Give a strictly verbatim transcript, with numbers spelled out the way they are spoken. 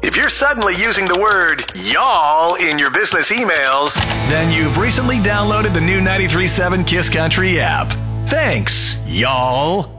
If you're suddenly using the word y'all in your business emails, then you've recently downloaded the new ninety-three point seven Kiss Country app. Thanks, y'all.